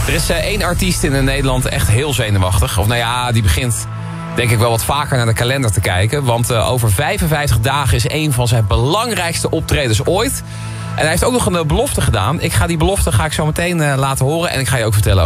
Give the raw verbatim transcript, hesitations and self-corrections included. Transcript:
Er is uh, één artiest in Nederland echt heel zenuwachtig. Of nou ja, die begint denk ik wel wat vaker naar de kalender te kijken. Want uh, over vijfenvijftig dagen is een van zijn belangrijkste optredens ooit. En hij heeft ook nog een uh, belofte gedaan. Ik ga die belofte ga ik zo meteen uh, laten horen. En ik ga je ook vertellen